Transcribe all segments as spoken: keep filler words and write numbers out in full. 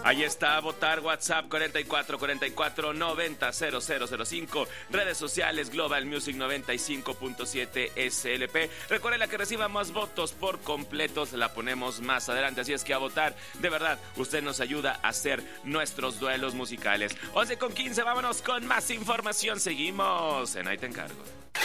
Ahí está, votar, WhatsApp cuarenta y cuatro cuarenta y cuatro noventa cero cero cero cinco, redes sociales Global Music noventa y cinco punto siete S L P. Recuerden la que reciba más votos por completos, la ponemos más adelante, así es que a votar, de verdad, usted nos ayuda a hacer nuestros duelos musicales. once con quince, vámonos con más información, seguimos en Ahí Te Encargo.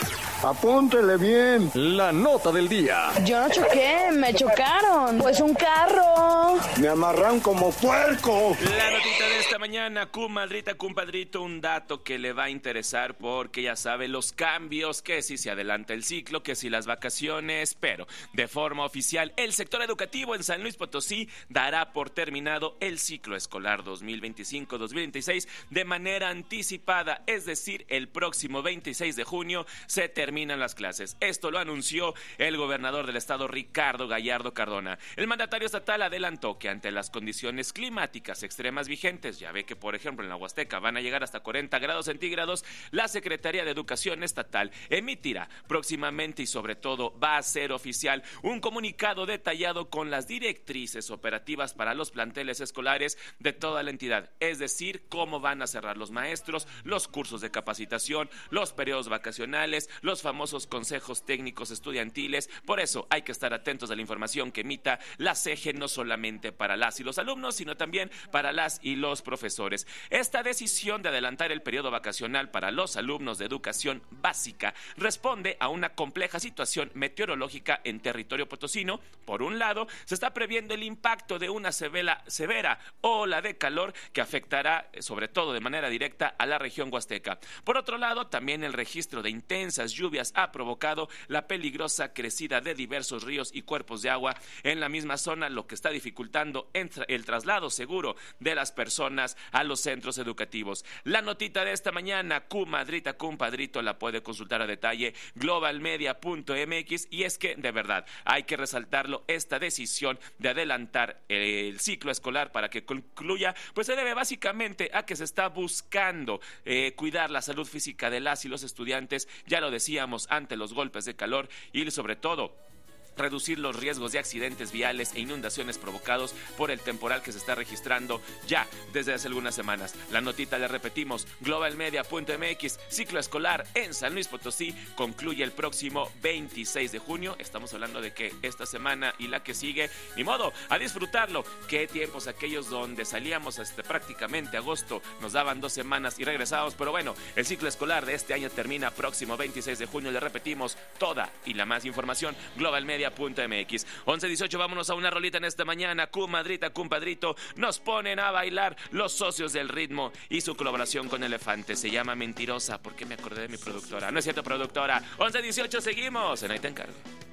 Apúntele bien. La nota del día. Yo no choqué, me chocaron. Pues un carro. Me amarran como puerco. La notita de esta mañana, comadrita, compadrito, un dato que le va a interesar porque ya sabe los cambios, que si se adelanta el ciclo, que si las vacaciones, pero de forma oficial el sector educativo en San Luis Potosí dará por terminado el ciclo escolar dos mil veinticinco dos mil veintiséis de manera anticipada, es decir, el próximo veintiséis de junio se terminan las clases. Esto lo anunció el gobernador del estado, Ricardo Gallardo Cardona. El mandatario estatal adelantó que ante las condiciones climáticas extremas vigentes, ya ve que por ejemplo en la Huasteca van a llegar hasta cuarenta grados centígrados, la Secretaría de Educación Estatal emitirá próximamente y sobre todo va a ser oficial un comunicado detallado con las directrices operativas para los planteles escolares de toda la entidad, es decir, cómo van a cerrar los maestros, los cursos de capacitación, los periodos vacacionales, los famosos consejos técnicos estudiantiles. Por eso hay que estar atentos a la información que emita la C E G E, no solamente para las y los alumnos, sino también para las y los profesores. Esta decisión de adelantar el periodo vacacional para los alumnos de educación básica responde a una compleja situación meteorológica en territorio potosino. Por un lado, se está previendo el impacto de una severa, severa ola de calor que afectará sobre todo de manera directa a la región huasteca. Por otro lado, también el registro de intensas lluvias ha provocado la peligrosa crecida de diversos ríos y cuerpos de agua en la misma zona, lo que está dificultando el traslado seguro de las personas a los centros educativos. La notita de esta mañana, comadrita, compadrito, la puede consultar a detalle globalmedia punto m x, y es que de verdad hay que resaltarlo, esta decisión de adelantar el ciclo escolar para que concluya, pues se debe básicamente a que se está buscando eh, cuidar la salud física de las y los estudiantes, ya lo decíamos, ante los golpes de calor y sobre todo reducir los riesgos de accidentes viales e inundaciones provocados por el temporal que se está registrando ya desde hace algunas semanas. La notita, le repetimos, globalmedia punto m x, ciclo escolar en San Luis Potosí concluye el próximo veintiséis de junio. Estamos hablando de que esta semana y la que sigue, ni modo, a disfrutarlo. Qué tiempos aquellos donde salíamos hasta prácticamente agosto, nos daban dos semanas y regresábamos, pero bueno, el ciclo escolar de este año termina próximo veintiséis de junio. Le repetimos, toda y la más información, globalmedia punto m x. once dieciocho, vámonos a una rolita en esta mañana. Comadrita, compadrito, nos ponen a bailar Los Socios del Ritmo y su colaboración con Elefante. Se llama Mentirosa, porque me acordé de mi productora. No es cierto, productora. once dieciocho, seguimos en Ahí Te Encargo.